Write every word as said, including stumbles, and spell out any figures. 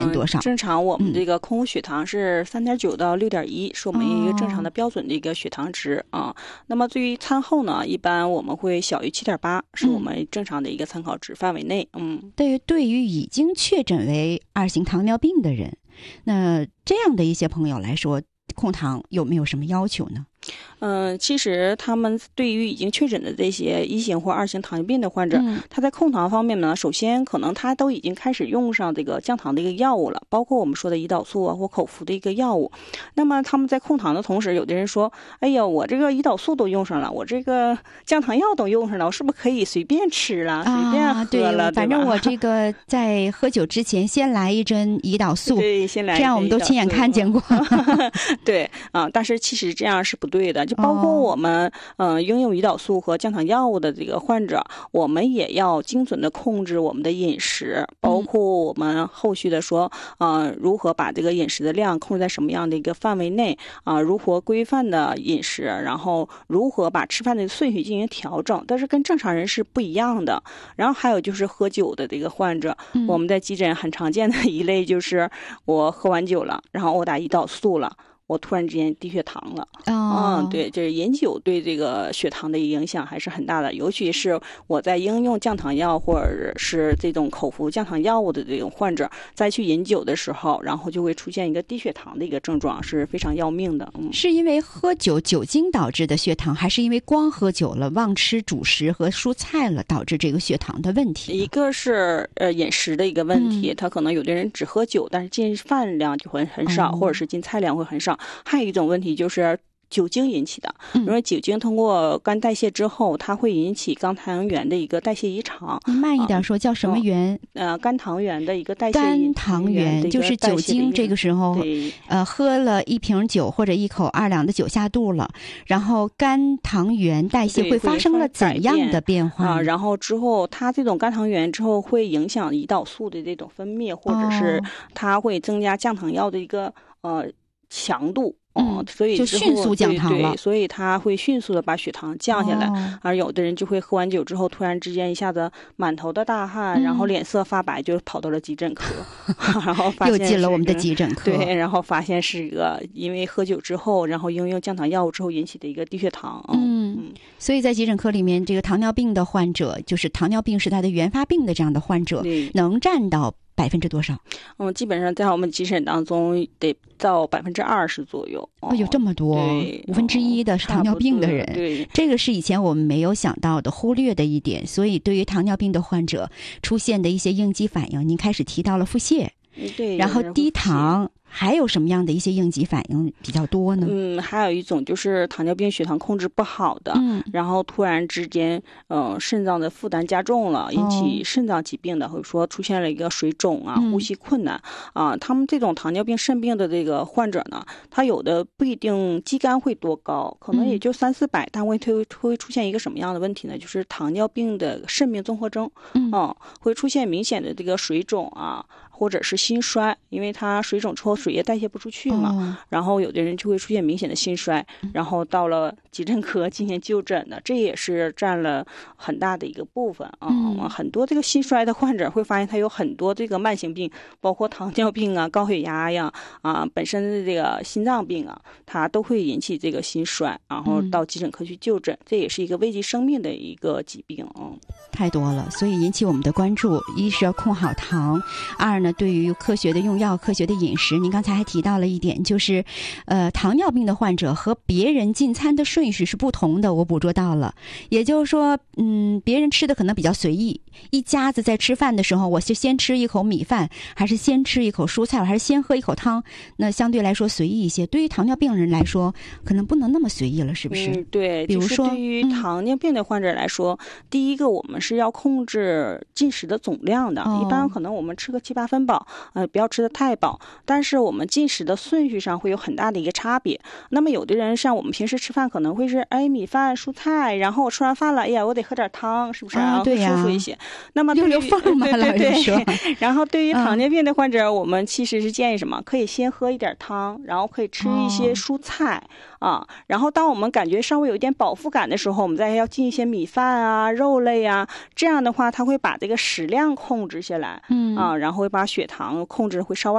多少？ 嗯、正常我们这个空腹血糖是三点九到六点一，是我们一个正常的标准的一个血糖值、哦、啊。那么对于餐后呢，一般我们会小于七点八，是我们正常的一个参考值范围内。嗯， 对于对于已经确诊为二型糖尿病的人，那这样的一些朋友来说，控糖有没有什么要求呢？ 嗯，其实他们对于已经确诊的这些一型或二型糖尿病的患者，嗯、他在控糖方面呢，首先可能他都已经开始用上这个降糖的一个药物了，包括我们说的胰岛素啊或口服的一个药物。那么他们在控糖的同时，有的人说，哎呀，我这个胰岛素都用上了，我这个降糖药都用上了，我是不是可以随便吃了，随便喝了？ 啊、对，反正我这个在喝酒之前先来一针胰岛素， 对，先来一针胰岛素， 这样我们都亲眼看见过。 对啊，但是其实这样是不对的，就包括我们嗯、呃、拥有胰岛素和降糖药物的这个患者，我们也要精准的控制我们的饮食，包括我们后续的说呃如何把这个饮食的量控制在什么样的一个范围内啊、呃，如何规范的饮食，然后如何把吃饭的顺序进行调整，但是跟正常人是不一样的。然后还有就是喝酒的这个患者，嗯、我们在急诊很常见的一类就是我喝完酒了，然后我打胰岛素了，我突然之间低血糖了。 哦、 嗯，对，就是饮酒对这个血糖的影响还是很大的，尤其是我在应用降糖药或者是这种口服降糖药物的这种患者，再去饮酒的时候，然后就会出现一个低血糖的一个症状，是非常要命的。嗯， 是因为喝酒酒精导致的血糖，还是因为光喝酒了忘吃主食和蔬菜了导致这个血糖的问题？ 一个是呃饮食的一个问题，嗯、他可能有的人只喝酒，但是进饭量就会很少，哦、或者是进菜量会很少。还有一种问题就是酒精引起的，因为酒精通过肝代谢之后，它会引起肝糖原的一个代谢异常。 慢一点说，叫什么原？ 呃，肝糖原的一个代谢。 肝糖原就是酒精，这个时候呃喝了一瓶酒或者一口二两的酒下肚了，然后肝糖原代谢会发生了怎样的变化啊？然后之后它这种肝糖原之后会影响胰岛素的这种分泌，或者是它会增加降糖药的一个呃强度。嗯，所以就迅速降糖了， 对对，所以它会迅速的把血糖降下来。 哦、 而有的人就会喝完酒之后，突然之间一下子满头的大汗，嗯、然后脸色发白，就跑到了急诊科，然后发现又进了我们的急诊科。 对，然后发现是一个因为喝酒之后，然后应用降糖药物之后引起的一个低血糖。 嗯，嗯所以在急诊科里面，这个糖尿病的患者，就是糖尿病是他的原发病的这样的患者，能占到百分之多少？ 嗯，基本上在我们急诊当中得到百分之二十左右。 哦，有这么多，五分之一的是糖尿病的人。 对， 这个是以前我们没有想到的、忽略的一点。所以，对于糖尿病的患者出现的一些应激反应，您开始提到了腹泻， 对， 然后低糖。还有什么样的一些应激反应比较多呢？ 嗯，还有一种就是糖尿病血糖控制不好的， 嗯， 然后突然之间，嗯、呃，肾脏的负担加重了，引起肾脏疾病的，或者说出现了一个水肿啊、呼吸困难、嗯、啊，他们这种糖尿病肾病的这个患者呢，他有的不一定肌酐会多高，可能也就三四百，但会会会出现一个什么样的问题呢？就是糖尿病的肾病综合征， 嗯， 啊，会出现明显的这个水肿啊。或者是心衰，因为它水肿之后水液代谢不出去嘛、哦、然后有的人就会出现明显的心衰，然后到了急诊科进行就诊的，这也是占了很大的一个部分啊、嗯。很多这个心衰的患者会发现他有很多这个慢性病，包括糖尿病啊、高血压呀啊，本身的这个心脏病啊，它都会引起这个心衰，然后到急诊科去就诊、嗯、这也是一个危及生命的一个疾病啊。 太多了，所以引起我们的关注。一是要控好糖，二呢，对于科学的用药、科学的饮食。您刚才还提到了一点，就是呃，糖尿病的患者和别人进餐的顺序是不同的，我捕捉到了。也就是说，嗯，别人吃的可能比较随意，一家子在吃饭的时候，我就先吃一口米饭，还是先吃一口蔬菜，还是先喝一口汤，那相对来说随意一些。对于糖尿病人来说，可能不能那么随意了，是不是？ 嗯，对。 比如说， 就是、对于糖尿病的患者来说、嗯，第一个我们是要控制进食的总量的，哦、一般可能我们吃个七八分饱，呃，不要吃的太饱。但是我们进食的顺序上会有很大的一个差别。那么有的人像我们平时吃饭可能会是哎米饭蔬菜，然后我吃完饭了，哎呀我得喝点汤，是不是啊？ 啊对呀、 会舒服一些。那么溜溜缝嘛， 对对对。 说然后对于糖尿病的患者、嗯，我们其实是建议什么？可以先喝一点汤，然后可以吃一些蔬菜。哦啊，然后当我们感觉稍微有一点饱腹感的时候，我们再要进一些米饭啊、肉类啊，这样的话，它会把这个食量控制下来，嗯啊，然后会把血糖控制会稍微